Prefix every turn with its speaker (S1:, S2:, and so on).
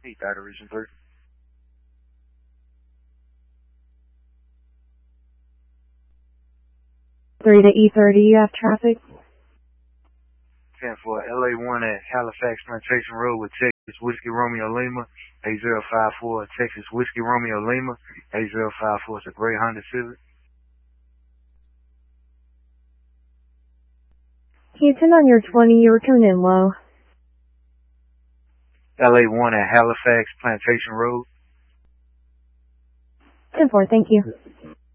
S1: E30 Region 3.
S2: 3 to E30, you have traffic?
S1: 10 for LA1 at Halifax Plantation Road with Texas Whiskey Romeo Lima, 8054, Texas Whiskey Romeo Lima, 8054 is a gray Honda Civic.
S2: Houston on your 20, you were coming in low.
S1: LA1 at Halifax Plantation Road.
S2: 10-4, thank you.